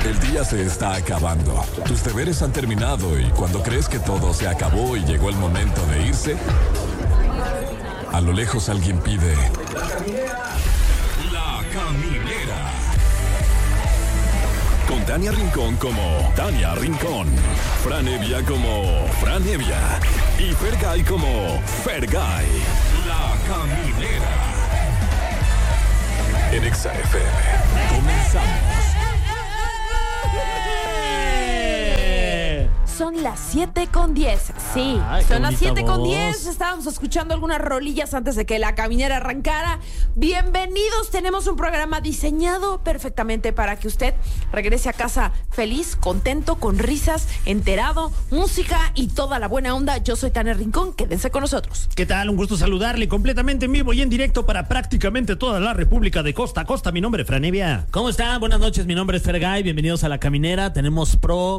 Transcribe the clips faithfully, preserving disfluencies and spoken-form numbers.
El día se está acabando. Tus deberes han terminado y cuando crees que todo se acabó y llegó el momento de irse, a lo lejos alguien pide: La Caminera. Con Tania Rincón como Tania Rincón, Fran Evia como Fran Evia y Fergay como Fergay. La Caminera. En Exa F M. Comenzamos. Son las siete con diez. Sí, Ay, son las siete con voz. diez. Estábamos escuchando algunas rolillas antes de que la caminera arrancara. Bienvenidos. Tenemos un programa diseñado perfectamente para que usted regrese a casa feliz, contento, con risas, enterado, música y toda la buena onda. Yo soy Tania Rincón. Quédense con nosotros. ¿Qué tal? Un gusto saludarle completamente en vivo y en directo para prácticamente toda la República de costa a costa. Mi nombre es Fran Evia. ¿Cómo están? Buenas noches, mi nombre es Fergay, bienvenidos a La Caminera. Tenemos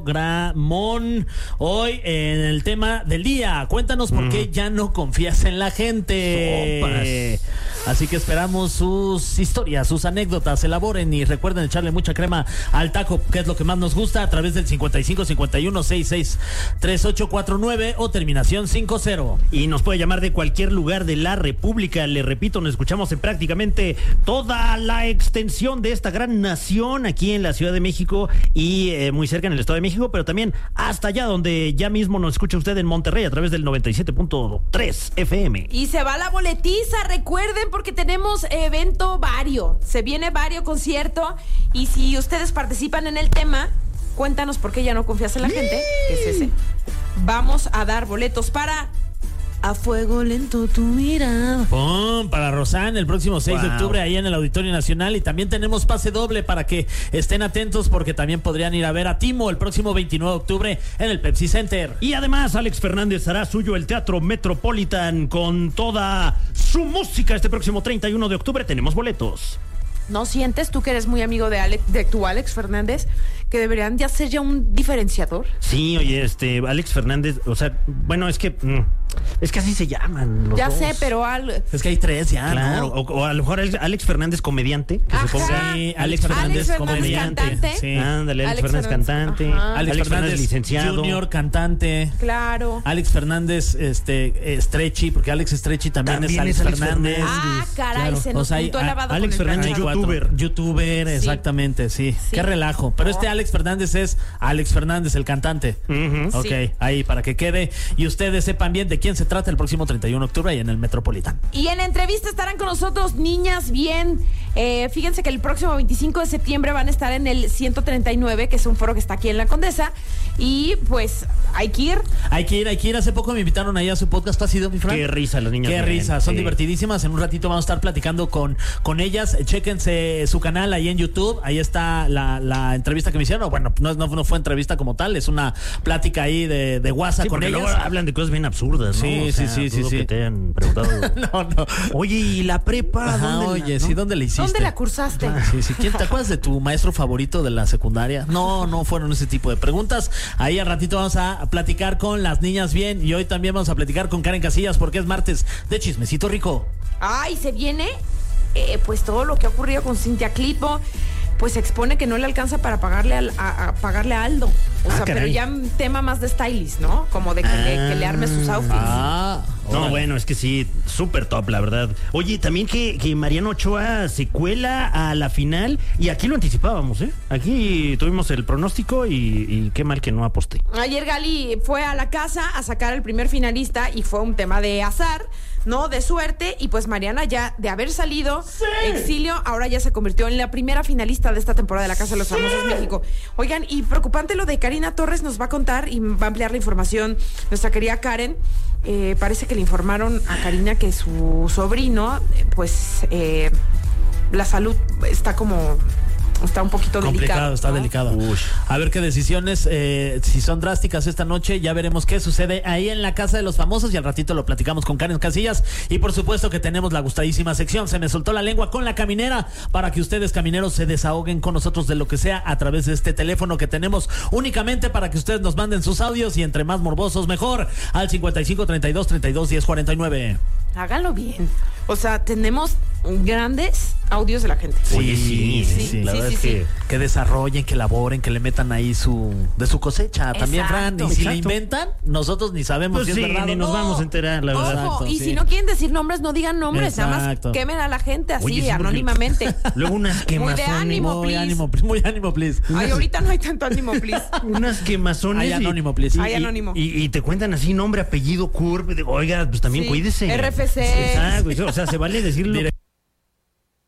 programón hoy en el tema del día. Cuéntanos por mm. qué ya no confías en la gente. Sopas. Así que esperamos sus historias, sus anécdotas, elaboren y recuerden echarle mucha crema al taco, que es lo que más nos gusta, a través del cincuenta y cinco cincuenta y uno sesenta y seis treinta y ocho cuarenta y nueve o terminación cincuenta. Y nos puede llamar de cualquier lugar de la República. Le repito, nos escuchamos en prácticamente toda la extensión de esta gran nación, aquí en la Ciudad de México y eh, muy cerca en el Estado de México, pero también hasta allá donde ya mismo nos escucha usted en Monterrey a través del noventa y siete punto tres F M. Y se va la boletiza, recuerden, porque tenemos evento vario. Se viene vario concierto y si ustedes participan en el tema, cuéntanos por qué ya no confías en la gente. ¿Qué es ese? Vamos a dar boletos para A Fuego Lento Tu Mirada. ¡Pum! Para Rosanne el próximo seis wow. de octubre ahí en el Auditorio Nacional. Y también tenemos pase doble para que estén atentos porque también podrían ir a ver a Timo el próximo veintinueve de octubre en el Pepsi Center. Y además Alex Fernández hará suyo el Teatro Metropolitan con toda su música este próximo treinta y uno de octubre. Tenemos boletos. ¿No sientes, tú que eres muy amigo de, Alex, de tu Alex Fernández, que deberían de hacer ya un diferenciador? Sí, oye, este, Alex Fernández, o sea, bueno, es que mm, es que así se llaman los Ya dos. sé, pero al... Es que hay tres ya, claro, ¿no? o, o a lo mejor Alex Fernández comediante, que Ajá. se ponga. Sí, Alex Fernández, Alex Fernández comediante. cantante. Sí. Ándale, Alex, Alex Fernández, Fernández, cantante. ajá. Alex, Alex Fernández licenciado. Junior, cantante. Claro. Alex Fernández, este, Stretchy, porque Alex Stretchy también, También es Alex, es Alex Fernández. Fernández. Ah, caray, Claro. se nos O sea, juntó el a- lavado Alex con el Fernández, planchado. youtuber. Youtuber, Sí. exactamente, sí. Sí. Qué relajo. Pero Oh. este Alex Fernández es Alex Fernández, el cantante. Uh-huh. Ok, Sí. ahí para que quede y ustedes sepan bien de quién se trata el próximo treinta y uno de octubre ahí en el Metropolitan. Y en la entrevista estarán con nosotros niñas bien. Eh, fíjense que el próximo veinticinco de septiembre van a estar en el ciento treinta y nueve, que es un foro que está aquí en La Condesa. Y pues hay que ir. Hay que ir, hay que ir. Hace poco me invitaron ahí a su podcast. ¿Tú has ido, mi Fran? Qué risa las niñas. Qué bien, risa, son sí. divertidísimas. En un ratito vamos a estar platicando con, con ellas. Chéquense su canal ahí en YouTube. Ahí está la, la entrevista que me hicieron. Bueno, no, no, no fue entrevista como tal, es una plática ahí de, de WhatsApp Sí, con porque ellas. luego hablan de cosas bien absurdas, ¿no? Sí, O sea, sí, sí, sí, dudo sí. que te hayan preguntado. no, no. Oye, ¿y la prepa? Ajá, ¿dónde oye, la, sí, no? ¿dónde la hiciste? ¿Dónde la cursaste? Sí, sí. ¿Quién te acuerdas de tu maestro favorito de la secundaria? No, no fueron ese tipo de preguntas. Ahí al ratito vamos a platicar con las niñas bien y hoy también vamos a platicar con Karen Casillas porque es martes de Chismecito Rico. Ay, se viene eh, pues todo lo que ha ocurrido con Cintia Clipo. Pues se expone que no le alcanza para pagarle al, a, a pagarle a Aldo. O Ah, sea, caray. pero ya un tema más de stylist, ¿no? Como de que, le, que le arme sus outfits. Ah, No, órale. bueno, es que sí, súper top, la verdad. Oye, también que, que Mariano Ochoa se cuela a la final y aquí lo anticipábamos, ¿eh? Aquí tuvimos el pronóstico y, y qué mal que no aposté. Ayer Gali fue a la casa a sacar al primer finalista y fue un tema de azar, ¿no? De suerte. Y pues Mariana ya de haber salido ¡sí! exilio, ahora ya se convirtió en la primera finalista de esta temporada de La Casa de los ¡sí! Famosos México. Oigan, y preocupante lo de Karina Torres, nos va a contar y va a ampliar la información nuestra querida Karen. Eh, parece que le informaron a Karina que su sobrino, eh, pues eh, la salud está como... Está un poquito complicado, delicado, está ¿no? delicado. Uy. A ver qué decisiones, eh, si son drásticas esta noche, ya veremos qué sucede ahí en la Casa de los Famosos y al ratito lo platicamos con Karen Casillas y por supuesto que tenemos la gustadísima sección Se me soltó la lengua con La Caminera para que ustedes camineros se desahoguen con nosotros de lo que sea a través de este teléfono que tenemos únicamente para que ustedes nos manden sus audios y entre más morbosos mejor al cincuenta y cinco treinta y dos treinta y dos diez cuarenta y nueve. Háganlo bien. O sea, tenemos grandes audios de la gente. Oye, sí, sí, sí, la sí, verdad sí, es sí. que... Que desarrollen, que elaboren, que le metan ahí su de su cosecha. También, Fran. Exacto. Y si le Exacto. inventan, nosotros ni sabemos Pues si sí, es verdad ni o nos no. vamos a enterar, la verdad. Ojo, Exacto, y sí. si no quieren decir nombres, no digan nombres, nada Exacto. más quemen a la gente así, Oye, sí, porque- anónimamente. Luego unas Muy de quemazones. ánimo. Muy please. ánimo, muy ánimo, please. Ay, ahorita no hay tanto ánimo, please. Unas quemazones. Hay y- anónimo, please. y- Hay y- anónimo. Y, y te cuentan así nombre, apellido, curve. Oiga, pues también Sí. cuídese. R F C. Exacto. O sea, se vale decirlo.